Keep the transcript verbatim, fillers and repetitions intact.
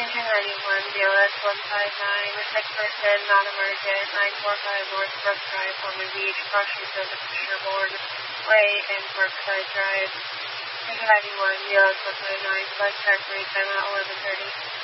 Engine ninety-one, B L S one five nine, next person, non-emergent, nine four five North Brook Drive, Palmer Beach, crossing of the Fisherboard Way and Parkside Drive. Engine ninety-one, B L S one five nine, flight track rate time at eleven thirty.